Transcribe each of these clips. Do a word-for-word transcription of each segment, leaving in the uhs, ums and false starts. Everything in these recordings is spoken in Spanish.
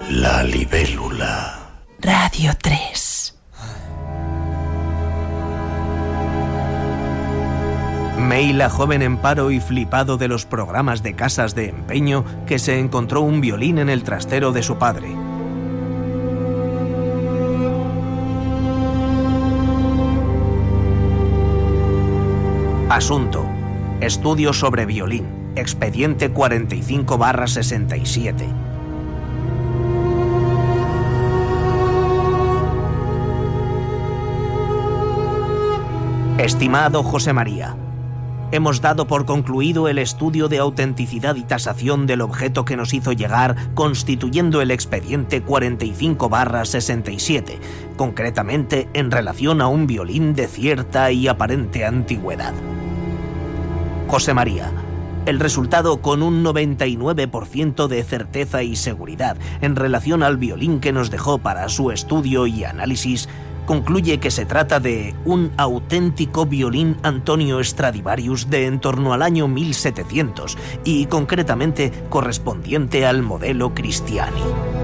La libélula. Radio tres. May, la joven en paro y flipado de los programas de casas de empeño, que se encontró un violín en el trastero de su padre. Asunto: estudio sobre violín. Expediente cuarenta y cinco barra sesenta y siete. Estimado José María, hemos dado por concluido el estudio de autenticidad y tasación del objeto que nos hizo llegar, constituyendo el expediente cuarenta y cinco barra sesenta y siete, concretamente en relación a un violín de cierta y aparente antigüedad. José María, el resultado con un noventa y nueve por ciento de certeza y seguridad en relación al violín que nos dejó para su estudio y análisis concluye que se trata de un auténtico violín Antonio Stradivarius de en torno al año mil setecientos y concretamente correspondiente al modelo Cristiani.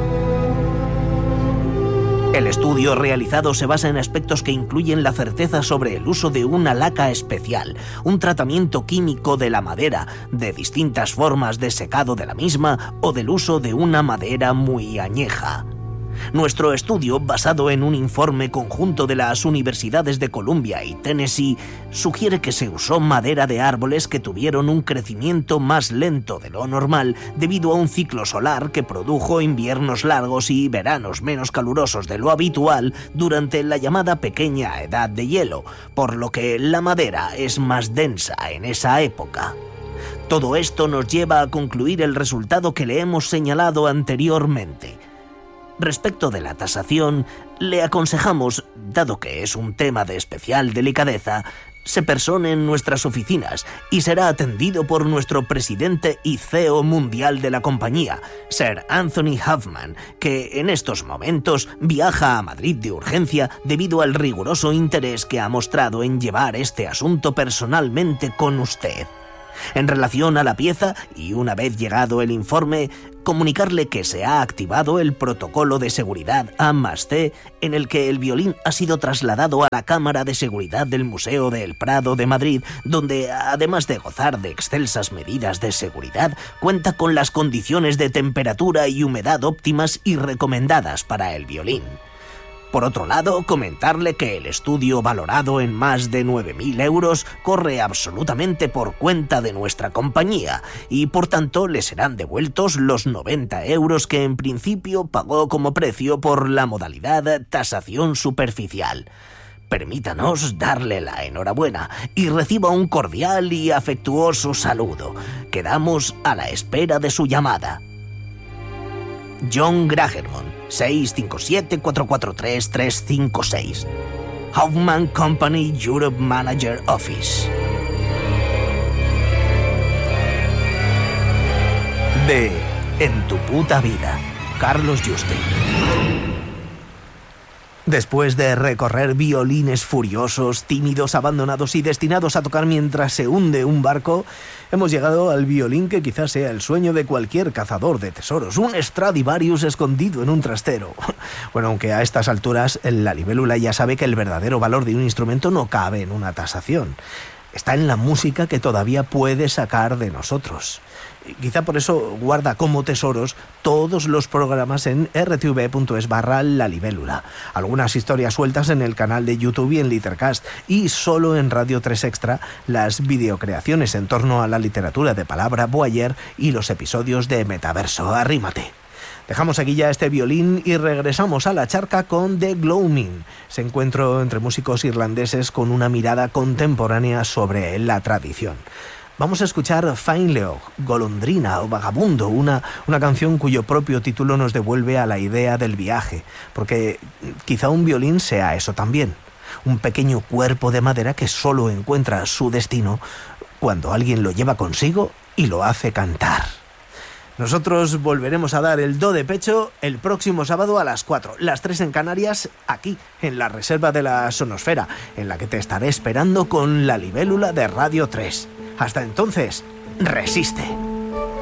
El estudio realizado se basa en aspectos que incluyen la certeza sobre el uso de una laca especial, un tratamiento químico de la madera, de distintas formas de secado de la misma o del uso de una madera muy añeja. Nuestro estudio, basado en un informe conjunto de las universidades de Columbia y Tennessee, sugiere que se usó madera de árboles que tuvieron un crecimiento más lento de lo normal debido a un ciclo solar que produjo inviernos largos y veranos menos calurosos de lo habitual durante la llamada pequeña edad de hielo, por lo que la madera es más densa en esa época. Todo esto nos lleva a concluir el resultado que le hemos señalado anteriormente. Respecto de la tasación, le aconsejamos, dado que es un tema de especial delicadeza, se persone en nuestras oficinas y será atendido por nuestro presidente y C E O mundial de la compañía, Sir Anthony Huffman, que en estos momentos viaja a Madrid de urgencia debido al riguroso interés que ha mostrado en llevar este asunto personalmente con usted. En relación a la pieza, y una vez llegado el informe, comunicarle que se ha activado el protocolo de seguridad A más C, en el que el violín ha sido trasladado a la Cámara de Seguridad del Museo del Prado de Madrid, donde, además de gozar de excelsas medidas de seguridad, cuenta con las condiciones de temperatura y humedad óptimas y recomendadas para el violín. Por otro lado, comentarle que el estudio, valorado en más de nueve mil euros, corre absolutamente por cuenta de nuestra compañía y, por tanto, le serán devueltos los noventa euros que en principio pagó como precio por la modalidad tasación superficial. Permítanos darle la enhorabuena y reciba un cordial y afectuoso saludo. Quedamos a la espera de su llamada. John Gragermont, seis cinco siete, cuatro cuatro tres, tres cinco seis. Hoffman Company Europe Manager Office. De En tu puta vida, Carlos Juste. Después de recorrer violines furiosos, tímidos, abandonados y destinados a tocar mientras se hunde un barco, hemos llegado al violín que quizás sea el sueño de cualquier cazador de tesoros, un Stradivarius escondido en un trastero. Bueno, aunque a estas alturas la libélula ya sabe que el verdadero valor de un instrumento no cabe en una tasación. Está en la música que todavía puede sacar de nosotros. Quizá por eso guarda como tesoros todos los programas en r t v punto es barra la libélula, algunas historias sueltas en el canal de YouTube y en Litercast, y solo en Radio tres Extra las videocreaciones en torno a la literatura de palabra Boyer y los episodios de Metaverso. Arrímate. Dejamos aquí ya este violín y regresamos a la charca con The Gloaming, ese encuentro entre músicos irlandeses con una mirada contemporánea sobre la tradición. Vamos a escuchar Feinleog, Golondrina o Vagabundo, una, una canción cuyo propio título nos devuelve a la idea del viaje, porque quizá un violín sea eso también, un pequeño cuerpo de madera que solo encuentra su destino cuando alguien lo lleva consigo y lo hace cantar. Nosotros volveremos a dar el do de pecho el próximo sábado a las cuatro, las tres en Canarias, aquí, en la Reserva de la Sonosfera, en la que te estaré esperando con la libélula de Radio tres. Hasta entonces, resiste.